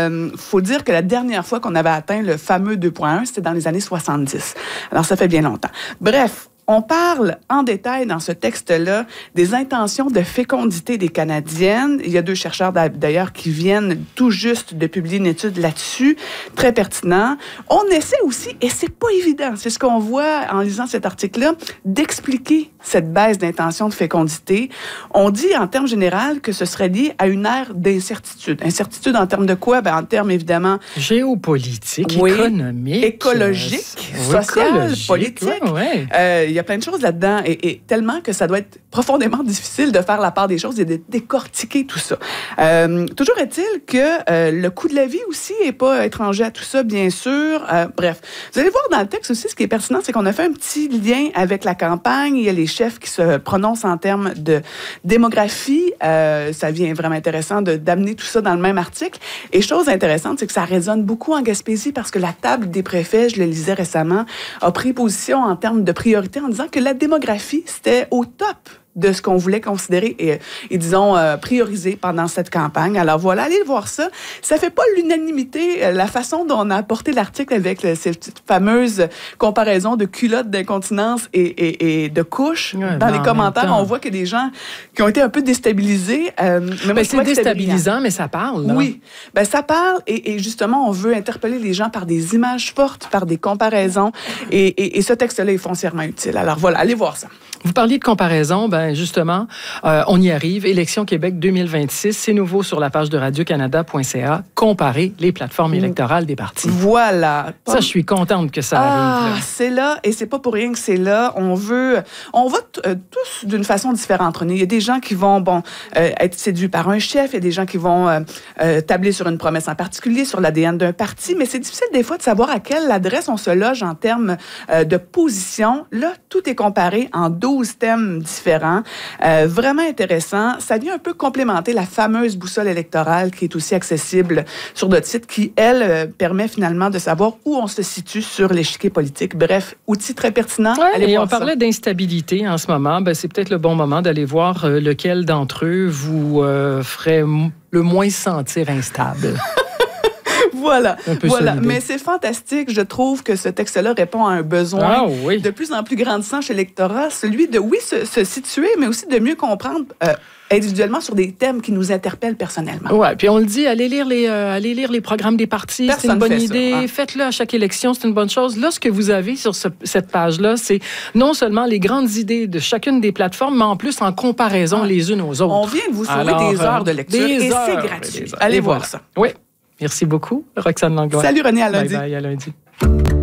faut dire que la dernière fois qu'on avait atteint le fameux 2,1, c'était dans les années 70. Alors, ça fait bien longtemps. Bref, on parle en détail dans ce texte-là des intentions de fécondité des Canadiennes. Il y a 2 chercheurs d'ailleurs qui viennent tout juste de publier une étude là-dessus, très pertinent. On essaie aussi, et c'est pas évident, c'est ce qu'on voit en lisant cet article-là, d'expliquer cette baisse d'intention de fécondité. On dit en termes généraux que ce serait lié à une ère d'incertitude. Incertitude en termes de quoi? En termes évidemment... géopolitique, oui, économique. Écologique, social, politique. Ouais. Il y a plein de choses là-dedans et tellement que ça doit être profondément difficile de faire la part des choses et de décortiquer tout ça. Toujours est-il que le coût de la vie aussi n'est pas étranger à tout ça, bien sûr. Bref, vous allez voir dans le texte aussi, ce qui est pertinent, c'est qu'on a fait un petit lien avec la campagne. Il y a les chefs qui se prononcent en termes de démographie. Ça vient vraiment intéressant d'amener tout ça dans le même article. Et chose intéressante, c'est que ça résonne beaucoup en Gaspésie parce que la table des préfets, je le lisais récemment, a pris position en termes de priorité en disant que la démographie, c'était au top de ce qu'on voulait considérer et disons, prioriser pendant cette campagne. Alors voilà, allez voir ça. Ça fait pas l'unanimité, la façon dont on a apporté l'article avec cette fameuse comparaison de culottes d'incontinence et de couches. Ouais, dans les commentaires, on voit qu'il y a des gens qui ont été un peu déstabilisés. Mais c'est déstabilisant, mais ça parle. Là. Oui, ça parle et justement, on veut interpeller les gens par des images fortes, par des comparaisons et ce texte-là est foncièrement utile. Alors voilà, allez voir ça. Vous parliez de comparaison, justement, on y arrive. Élections Québec 2026, c'est nouveau sur la page de radiocanada.ca. Comparer les plateformes électorales des partis. Voilà. Ça, je suis contente que ça arrive. Là. C'est là, et c'est pas pour rien que c'est là. On vote tous d'une façon différente. Il y a des gens qui vont, être séduits par un chef, il y a des gens qui vont tabler sur une promesse en particulier, sur l'ADN d'un parti, mais c'est difficile des fois de savoir à quelle adresse on se loge en termes de position. Là, tout est comparé en 12 thèmes différents, vraiment intéressant. Ça vient un peu complémenter la fameuse boussole électorale qui est aussi accessible sur notre site, qui, elle, permet finalement de savoir où on se situe sur l'échiquier politique. Bref, outil très pertinent. Ouais, et on parlait d'instabilité en ce moment. C'est peut-être le bon moment d'aller voir lequel d'entre eux vous ferait le moins se sentir instable. Voilà. Mais c'est fantastique. Je trouve que ce texte-là répond à un besoin de plus en plus grandissant chez l'électorat, celui de, se situer, mais aussi de mieux comprendre individuellement sur des thèmes qui nous interpellent personnellement. Oui, puis on le dit, allez lire les programmes des partis, c'est une bonne idée. Faites-le à chaque élection, c'est une bonne chose. Là, ce que vous avez sur cette page-là, c'est non seulement les grandes idées de chacune des plateformes, mais en plus en comparaison les unes aux autres. On vient de vous sauver des heures de lecture et c'est gratuit. Allez voir ça. Oui. Merci beaucoup, Roxane Langlois. Salut René, à lundi. Bye, à lundi.